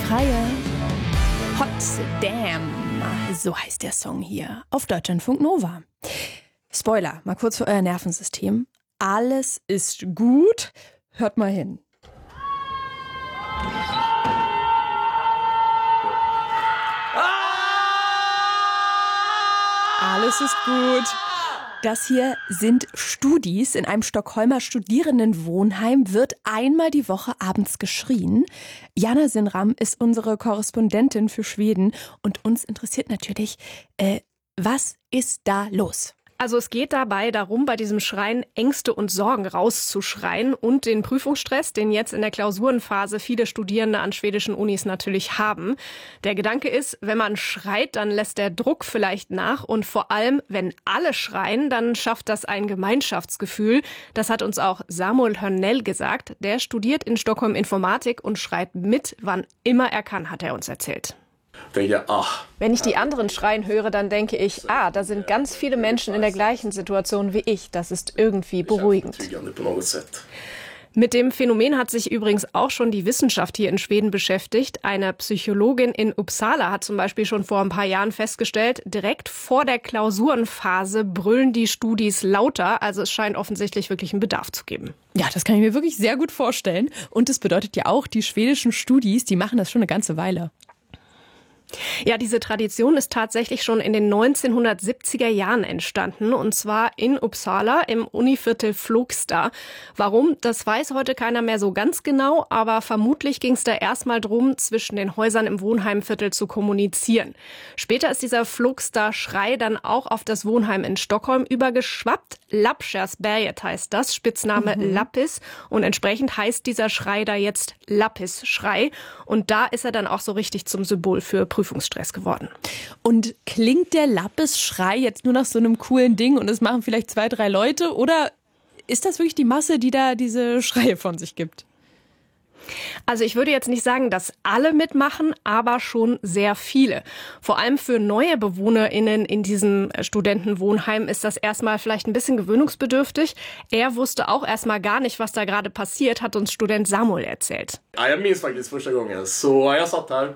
Schreie. Hot Damn, so heißt der Song hier auf Deutschlandfunk Nova. Spoiler, mal kurz für euer Nervensystem. Alles ist gut. Hört mal hin. Alles ist gut. Das hier sind Studis. In einem Stockholmer Studierendenwohnheim wird einmal die Woche abends geschrien. Jana Sinram ist unsere Korrespondentin für Schweden und uns interessiert natürlich, was ist da los? Also es geht dabei darum, bei diesem Schreien Ängste und Sorgen rauszuschreien und den Prüfungsstress, den jetzt in der Klausurenphase viele Studierende an schwedischen Unis natürlich haben. Der Gedanke ist, wenn man schreit, dann lässt der Druck vielleicht nach und vor allem, wenn alle schreien, dann schafft das ein Gemeinschaftsgefühl. Das hat uns auch Samuel Hörnell gesagt. Der studiert in Stockholm Informatik und schreit mit, wann immer er kann, hat er uns erzählt. Wenn ich die anderen schreien höre, dann denke ich, da sind ganz viele Menschen in der gleichen Situation wie ich. Das ist irgendwie beruhigend. Mit dem Phänomen hat sich übrigens auch schon die Wissenschaft hier in Schweden beschäftigt. Eine Psychologin in Uppsala hat zum Beispiel schon vor ein paar Jahren festgestellt, direkt vor der Klausurenphase brüllen die Studis lauter. Also es scheint offensichtlich wirklich einen Bedarf zu geben. Ja, das kann ich mir wirklich sehr gut vorstellen. Und das bedeutet ja auch, die schwedischen Studis, die machen das schon eine ganze Weile. Ja, diese Tradition ist tatsächlich schon in den 1970er Jahren entstanden, und zwar in Uppsala im Univiertel Flogsta. Warum, das weiß heute keiner mehr so ganz genau, aber vermutlich ging es da erstmal drum, zwischen den Häusern im Wohnheimviertel zu kommunizieren. Später ist dieser Flogsta-Schrei dann auch auf das Wohnheim in Stockholm übergeschwappt. Lappkärrsberget heißt das, Spitzname Lappis, und entsprechend heißt dieser Schrei da jetzt Lappis-Schrei, und da ist er dann auch so richtig zum Symbol für Prüfungsstress geworden. Und klingt der Lappis-Schrei jetzt nur nach so einem coolen Ding und es machen vielleicht 2, 3 Leute, oder ist das wirklich die Masse, die da diese Schreie von sich gibt? Also ich würde jetzt nicht sagen, dass alle mitmachen, aber schon sehr viele. Vor allem für neue BewohnerInnen in diesem Studentenwohnheim ist das erstmal vielleicht ein bisschen gewöhnungsbedürftig. Er wusste auch erstmal gar nicht, was da gerade passiert, hat uns Student Samuel erzählt. Jag minns faktiskt första gången, så jag satt här.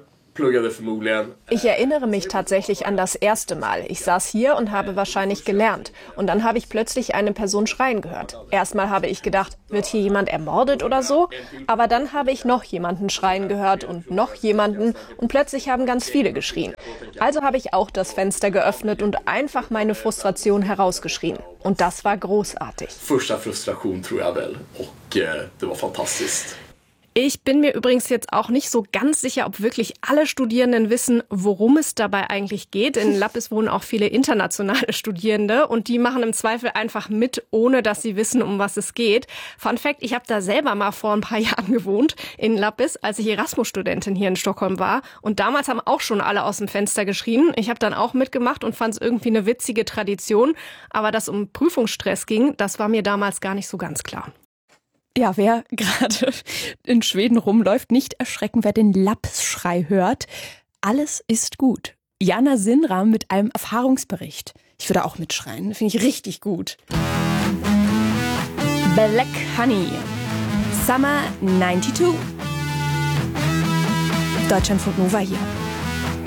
Ich erinnere mich tatsächlich an das erste Mal. Ich saß hier und habe wahrscheinlich gelernt. Und dann habe ich plötzlich eine Person schreien gehört. Erstmal habe ich gedacht, wird hier jemand ermordet oder so? Aber dann habe ich noch jemanden schreien gehört und noch jemanden. Und plötzlich haben ganz viele geschrien. Also habe ich auch das Fenster geöffnet und einfach meine Frustration herausgeschrien. Und das war großartig. Första frustration tror jag väl. Och det var fantastiskt. Ich bin mir übrigens jetzt auch nicht so ganz sicher, ob wirklich alle Studierenden wissen, worum es dabei eigentlich geht. In Lappis wohnen auch viele internationale Studierende und die machen im Zweifel einfach mit, ohne dass sie wissen, um was es geht. Fun Fact, ich habe da selber mal vor ein paar Jahren gewohnt in Lappis, als ich Erasmus-Studentin hier in Stockholm war. Und damals haben auch schon alle aus dem Fenster geschrien. Ich habe dann auch mitgemacht und fand es irgendwie eine witzige Tradition. Aber dass um Prüfungsstress ging, das war mir damals gar nicht so ganz klar. Ja, wer gerade in Schweden rumläuft, nicht erschrecken, wer den Lappis-Schrei hört. Alles ist gut. Jana Sinram mit einem Erfahrungsbericht. Ich würde auch mitschreien, finde ich richtig gut. Black Honey, Summer 92. Deutschlandfunk Nova hier.